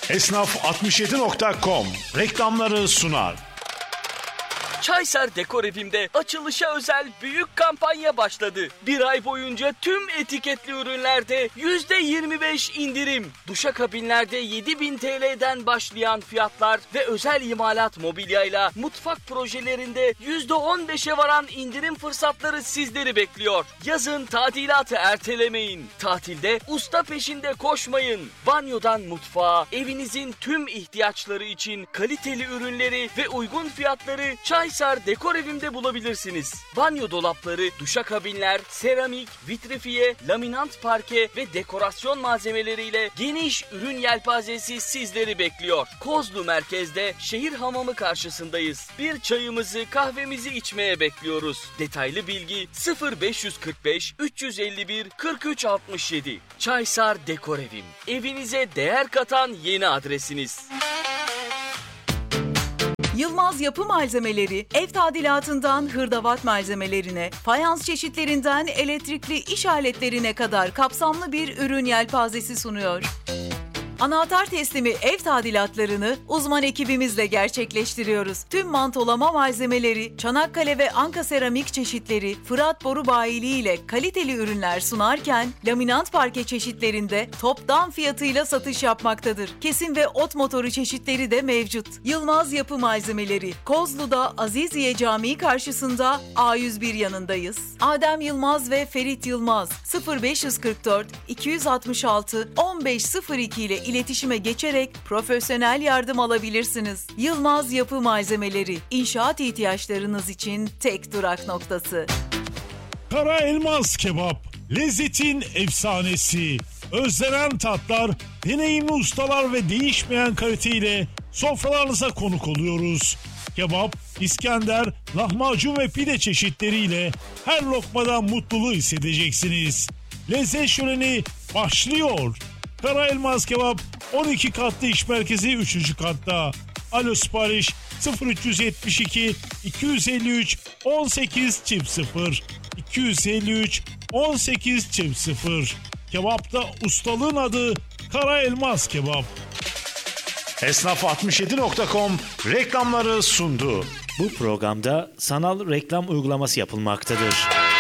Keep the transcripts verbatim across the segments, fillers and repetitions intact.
Esnaf altmış yedi nokta com reklamları sunar. Çaysar Dekor Evim'de açılışa özel büyük kampanya başladı. Bir ay boyunca tüm etiketli ürünlerde yüzde yirmi beş indirim. Duşakabinlerde yedi bin T L'den başlayan fiyatlar ve özel imalat mobilyayla mutfak projelerinde yüzde on beşe varan indirim fırsatları sizleri bekliyor. Yazın tadilatı ertelemeyin. Tatilde usta peşinde koşmayın. Banyodan mutfağa, evinizin tüm ihtiyaçları için kaliteli ürünleri ve uygun fiyatları Çaysar Dekor Evim'de bulabilirsiniz. Banyo dolapları, duşakabinler, seramik, vitrifiye, laminant parke ve dekorasyon malzemeleriyle geniş ürün yelpazesi sizleri bekliyor. Kozlu merkezde şehir hamamı karşısındayız. Bir çayımızı, kahvemizi içmeye bekliyoruz. Detaylı bilgi sıfır beş kırk beş üç yüz elli bir kırk üç altmış yedi. Çaysar Dekor Evim. Evinize değer katan yeni adresiniz. Yılmaz Yapı Malzemeleri, ev tadilatından hırdavat malzemelerine, fayans çeşitlerinden elektrikli iş aletlerine kadar kapsamlı bir ürün yelpazesi sunuyor. Anahtar teslimi ev tadilatlarını uzman ekibimizle gerçekleştiriyoruz. Tüm mantolama malzemeleri, Çanakkale ve Anka seramik çeşitleri, Fırat Boru Bayiliği ile kaliteli ürünler sunarken, laminant parke çeşitlerinde toptan fiyatıyla satış yapmaktadır. Kesim ve ot motoru çeşitleri de mevcut. Yılmaz Yapı Malzemeleri, Kozlu'da Aziziye Camii karşısında A yüz bir yanındayız. Adem Yılmaz ve Ferit Yılmaz sıfır beş kırk dört iki altı altı on beş sıfır iki ile iletişime geçerek profesyonel yardım alabilirsiniz. Yılmaz Yapı Malzemeleri, inşaat ihtiyaçlarınız için tek durak noktası. Kara Elmas Kebap, lezzetin efsanesi. Özlenen tatlar, deneyimli ustalar ve değişmeyen kaliteyle sofralarınıza konuk oluyoruz. Kebap, İskender, lahmacun ve pide çeşitleriyle her lokmadan mutluluğu hissedeceksiniz. Lezzet şöleni başlıyor. Kara Elmas Kebap on iki katlı iş merkezi üçüncü katta. Alo sipariş sıfır üç yetmiş iki iki elli üç on sekiz sıfır iki elli üç on sekiz sıfır. Kebapta ustalığın adı Kara Elmas Kebap. Esnaf altmış yedi nokta com reklamları sundu. Bu programda sanal reklam uygulaması yapılmaktadır.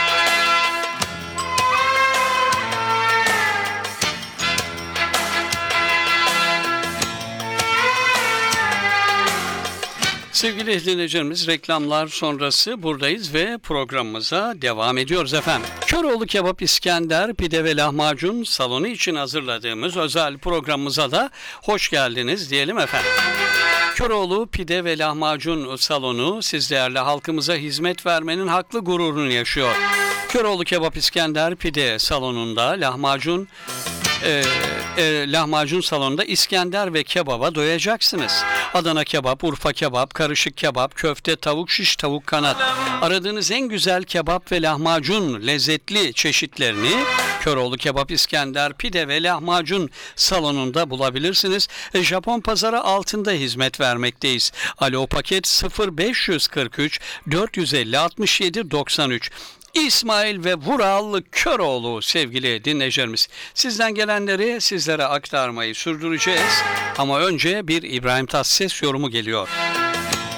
Sevgili dinleyicilerimiz, reklamlar sonrası buradayız ve programımıza devam ediyoruz efendim. Köroğlu Kebap İskender Pide ve Lahmacun salonu için hazırladığımız özel programımıza da hoş geldiniz diyelim efendim. Köroğlu Pide ve Lahmacun salonu sizlerle halkımıza hizmet vermenin haklı gururunu yaşıyor. Köroğlu Kebap İskender Pide salonunda lahmacun e, e, lahmacun salonunda İskender ve kebaba doyacaksınız. Adana kebap, Urfa kebap, karışık kebap, köfte, tavuk şiş, tavuk kanat. Aradığınız en güzel kebap ve lahmacun lezzetli çeşitlerini Köroğlu Kebap İskender Pide ve Lahmacun salonunda bulabilirsiniz. Japon pazarı altında hizmet vermekteyiz. Alo paket sıfır beş kırk üç dört yüz elli altmış yedi doksan üç. İsmail ve Vural Köroğlu sevgili dinleyicilerimiz. Sizden gelenleri sizlere aktarmayı sürdüreceğiz. Ama önce bir İbrahim Tatlıses yorumu geliyor.